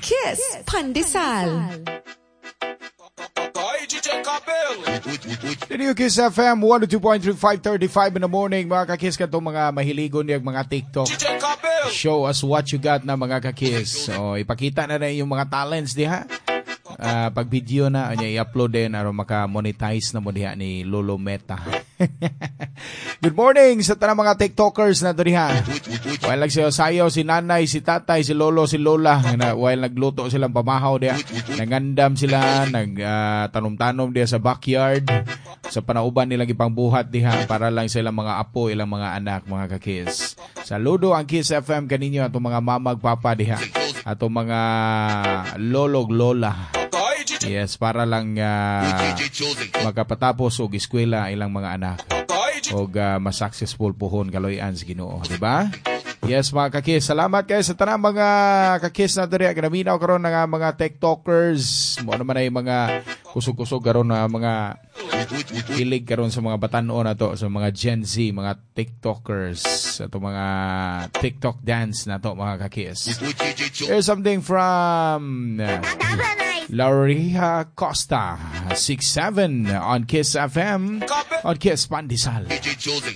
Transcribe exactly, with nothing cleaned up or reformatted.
Kiss Pandesal. Dito Kiss F M one oh two point three, five thirty-five in the morning. Mga kakiss ka itong mga mahiligon yung mga TikTok. Show us what you got na mga kakiss. So, ipakita na rin yung mga talents di ha. Uh, pag video na, niya i-upload din aron maka-monetize na mo diha ni Lolo Meta. Good morning sa tanang mga TikTokers na diha. While nagsayaw-sayaw si nanay, si tatay, si lolo, si lola, na, while nagluto silang pamahaw diha, nangandam sila, nag-tanom-tanom uh, diha sa backyard, sa panauban nilang ipangbuhat diha para lang sa ilang mga apo, ilang mga anak, mga kakis. Saludo ang Kiss F M kaninyo atong mga mamag papa diha, atong mga lolog lola. Yes, para lang uh, magkapatapos og eskwela ilang mga anak og uh, mas successful pohon kaloy-an sa Ginoo, di ba? Yes, mga kakis, salamat kayo sa tanang mga kakis na diri. Ginaminaw karon nga mga TikTokers, mo naman ay mga kusog-kusog karon na mga hilig karon sa mga batan-o na to, sa mga Gen Z, mga TikTokers, ato mga TikTok dance na to, mga kakis. Here's something from uh, Lauria Costa, six seven on Kiss F M, on Kiss Pandesal.